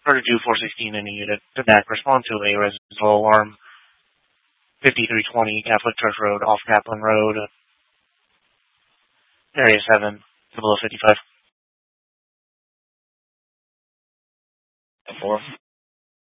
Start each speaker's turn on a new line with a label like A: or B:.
A: Purdue 416 in a unit to back. Respond to a residential alarm. 5320 Catholic Church Road, off Kaplan Road. Area 7, below 55. 4.